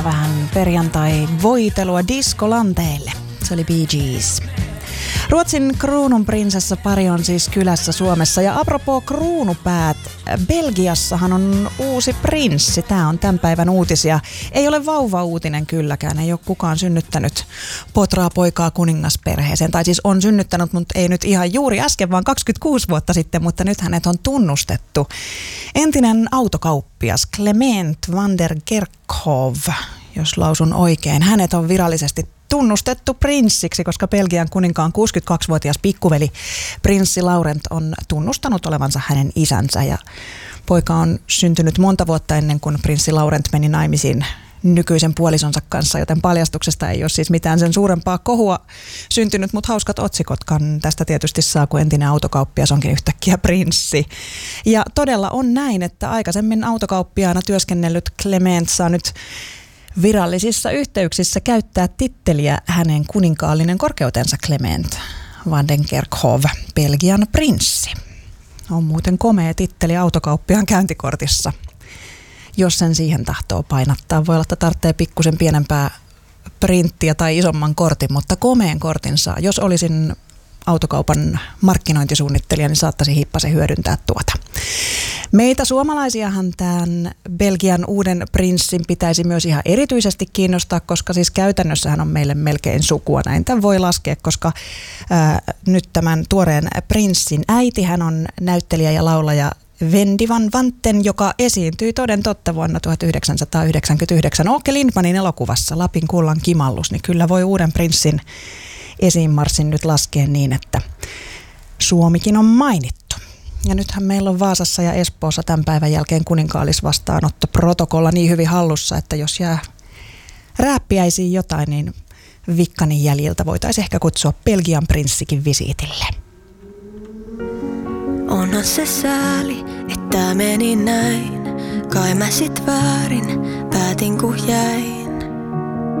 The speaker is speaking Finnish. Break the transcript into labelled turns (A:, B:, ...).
A: Vähän perjantai-voitelua diskolanteelle. Se oli Bee Gees. Ruotsin kruununprinsessa pari on siis kylässä Suomessa. Ja apropos kruunupäät, Belgiassahan on uusi prinssi. Tämä on tämän päivän uutisia. Ei ole vauva-uutinen kylläkään. Ei ole kukaan synnyttänyt potraa poikaa kuningasperheeseen. Tai siis on synnyttänyt, mutta ei nyt ihan juuri äsken, vaan 26 vuotta sitten. Mutta nyt hänet on tunnustettu. Entinen autokauppias Clement van der Kerkhoff, jos lausun oikein. Hänet on virallisesti tunnustettu prinssiksi, koska Belgian kuninkaan 62-vuotias pikkuveli prinssi Laurent on tunnustanut olevansa hänen isänsä. Ja poika on syntynyt monta vuotta ennen kuin prinssi Laurent meni naimisiin nykyisen puolisonsa kanssa, joten paljastuksesta ei ole siis mitään sen suurempaa kohua syntynyt, mutta hauskat otsikotkaan tästä tietysti saa, kun entinen autokauppias onkin yhtäkkiä prinssi. Ja todella on näin, että aikaisemmin autokauppiaana työskennellyt Clement saa nyt virallisissa yhteyksissä käyttää titteliä hänen kuninkaallinen korkeutensa Clement van den Kerkhoff, Belgian prinssi. On muuten komea titteli autokauppiaan käyntikortissa, jos sen siihen tahtoo painattaa. Voi olla, että tarvitsee pikkusen pienempää printtiä tai isomman kortin, mutta komeen kortin saa. Jos olisin autokaupan markkinointisuunnittelija, niin saattaisi hippasen hyödyntää tuota. Meitä suomalaisiahan tämän Belgian uuden prinssin pitäisi myös ihan erityisesti kiinnostaa, koska siis käytännössähän on meille melkein sukua. Näin tämän voi laskea, koska nyt tämän tuoreen prinssin äiti, hän on näyttelijä ja laulaja Wendy van Wanten, joka esiintyi toden totta vuonna 1999 Åke Lindmanin elokuvassa Lapin kullan kimallus, niin kyllä voi uuden prinssin esiinmarssin nyt laskea niin, että Suomikin on mainittu. Ja nythän meillä on Vaasassa ja Espoossa tämän päivän jälkeen kuninkaallisvastaanottoprotokolla niin hyvin hallussa, että jos jää rääppiäisiin jotain, niin Vikkanin jäljiltä voitaisiin ehkä kutsua Belgian prinssikin visiitille.
B: Onhan se sääli, että meni näin. Kai mä sit väärin päätin kun jäin.